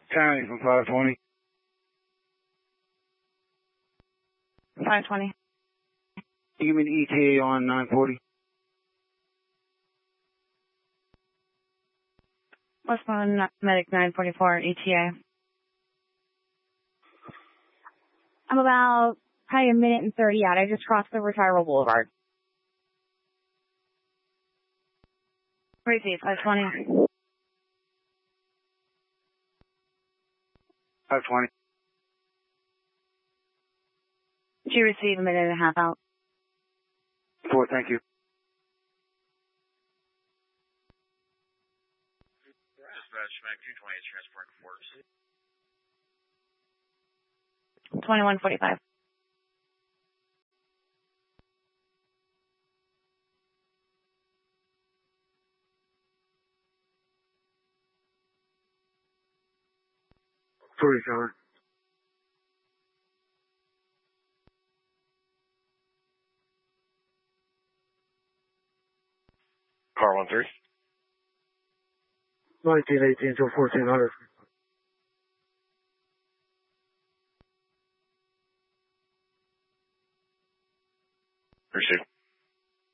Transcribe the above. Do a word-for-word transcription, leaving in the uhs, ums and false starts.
County from five twenty. five twenty. You give me the E T A on nine forty. Westbound Medic nine forty-four, E T A. I'm about probably a minute and thirty out. I just crossed over Tyrell Boulevard. Receive, five twenty. five twenty. Did you receive a minute and a half out? Four, thank you. twenty-one forty-five. Sorry, Sean. Car one three. nineteen eighteen till fourteen hundred. Received.